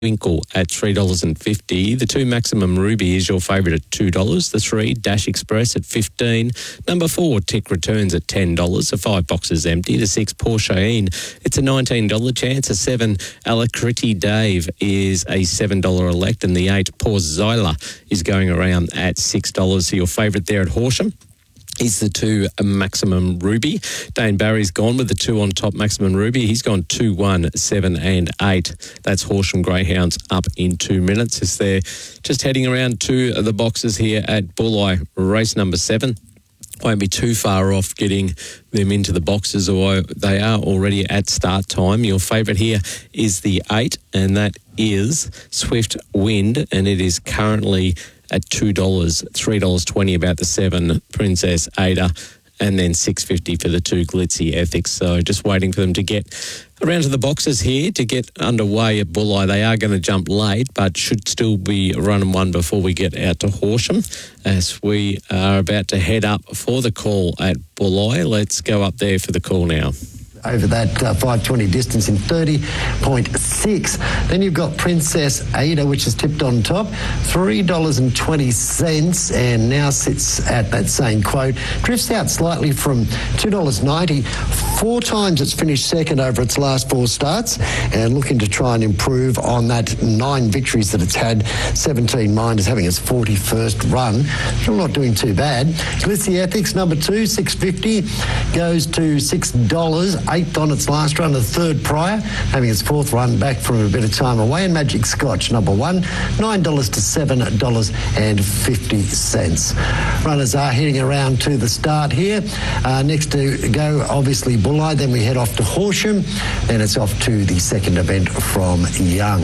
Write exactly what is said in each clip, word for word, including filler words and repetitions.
Winkle at three dollars fifty. The two Maximum Ruby is your favourite at two dollars. The three Dash Express at fifteen dollars. Number four Tick Returns at ten dollars. The five boxes empty. The six Porsche, it's a nineteen dollars chance. A seven Alacrity Dave is a seven dollars elect. And the eight Porzyla is going around at six dollars. So your favourite there at Horsham is the two Maximum Ruby. Dane Barry's gone with the two on top Maximum Ruby. He's gone two, one, seven and eight. That's Horsham Greyhounds up in two minutes as they're just heading around to the boxes here at Bulli. Race number seven. Won't be too far off getting them into the boxes, or they are already at start time. Your favourite here is the eight, and that is Swift Wind, and it is currently at two dollars, three dollars twenty about the seven Princess Ada, and then six dollars fifty for the two Glitzy Ethics. So just waiting for them to get around to the boxes here to get underway at Bulli. They are going to jump late, but should still be running one before we get out to Horsham, as we are about to head up for the call at Bulli. Let's go up there for the call now. Over that uh, five twenty distance in thirty point six. Then you've got Princess Ada, which is tipped on top, three dollars twenty, and now sits at that same quote. Drifts out slightly from two dollars ninety. Four times it's finished second over its last four starts, and looking to try and improve on that nine victories that it's had. seventeen Minders having its forty-first run. Still not doing too bad. Glitzy Ethics, number two, six dollars fifty, goes to six dollars. Eighth on its last run, the third prior, having its fourth run back from a bit of time away. And Magic Scotch, number one, nine dollars to seven dollars fifty. Runners are heading around to the start here. Uh, next to go, obviously, Bulli. Then we head off to Horsham. Then it's off to the second event from Young.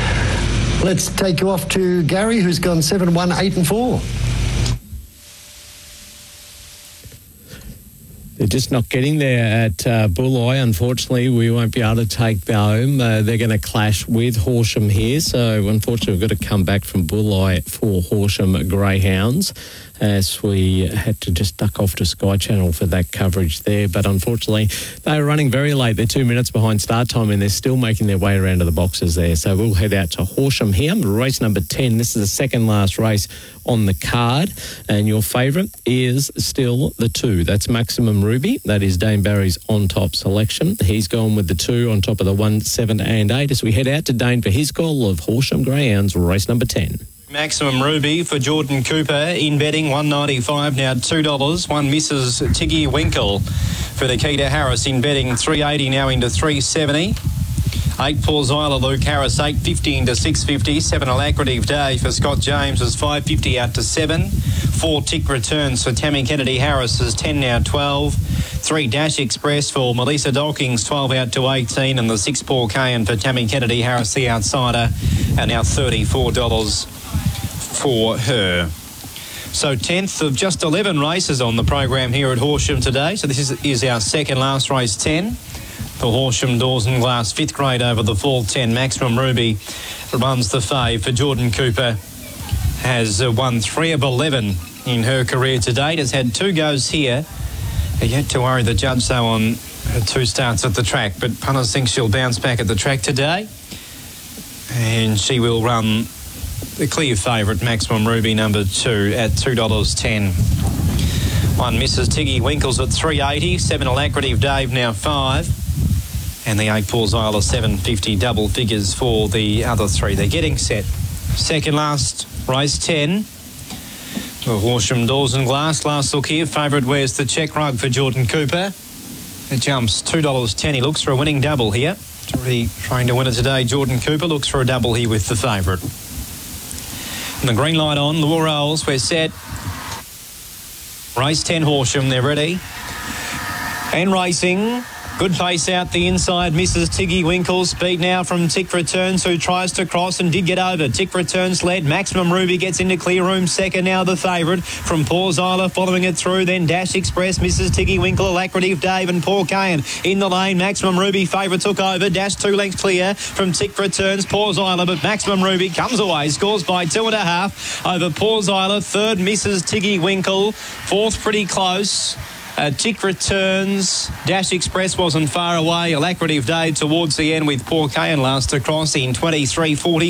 Let's take you off to Gary, who's gone seven, one, eight and four. They're just not getting there at uh, Bulli. Unfortunately, we won't be able to take them home. Uh, they're going to clash with Horsham here. So, unfortunately, we've got to come back from Bulli for Horsham Greyhounds, as we had to just duck off to Sky Channel for that coverage there. But unfortunately, they are running very late. They're two minutes behind start time, and they're still making their way around to the boxes there. So we'll head out to Horsham here. Race number ten. This is the second last race on the card. And your favourite is still the two. That's Maximum Ruby. That is Dane Barry's on-top selection. He's gone with the two on top of the one, seven and eight as we head out to Dane for his call of Horsham Greyhounds, race number ten. Maximum Ruby for Jordan Cooper in betting one ninety-five, now two dollars. One Missus Tiggy Winkle for Nikita Harris in betting three eighty, now into three seventy. Eight Porzyla, Luke Harris, eight fifty into six fifty. Seven Alacrity Day for Scott James is five fifty out to seven. Four Tick Returns for Tammy Kennedy Harris is ten, now twelve. Three Dash Express for Melissa Dawkins, twelve out to eighteen. And the six Paul Cahan for Tammy Kennedy Harris, the outsider, and now thirty-four dollars for her. So tenth of just eleven races on the program here at Horsham today. So this is, is our second last race, ten. The Horsham Doors and Glass fifth grade over the fall ten. Maximum Ruby runs the fave for Jordan Cooper. Has uh, won three of eleven in her career to date. Has had two goes here. Yet to worry the judge though on her two starts at the track. But punters think she'll bounce back at the track today. And she will run the clear favourite, Maximum Ruby, number two, at two dollars ten. One Missus Tiggy Winkles at three eighty. Seven Alacrity of Dave, now five. And the eight Porzyla, seven fifty, double figures for the other three. They're getting set. Second last, race ten. The Horsham Doors and Glass. Last look here. Favourite wears the check rug for Jordan Cooper. It jumps two dollars ten. He looks for a winning double here. Already trying to win it today. Jordan Cooper looks for a double here with the favourite. And the green light on, Law rolls, we're set. Race ten Horsham, they're ready. And racing. Good pace out the inside. Missus Tiggy Winkle. Speed now from Tick Returns, who tries to cross and did get over. Tick Returns led. Maximum Ruby gets into clear room second. Now the favourite from Porzyla following it through. Then Dash Express, Missus Tiggy Winkle, Alacrity of Dave and Paul Cahan in the lane. Maximum Ruby favourite took over. Dash two lengths clear from Tick Returns. Porzyla, but Maximum Ruby comes away. Scores by two and a half over Porzyla. Third, Missus Tiggy Winkle. Fourth, pretty close. Uh, Tick Returns, Dash Express wasn't far away. Alacrity of Day towards the end with Port Cairn last across in twenty-three forty.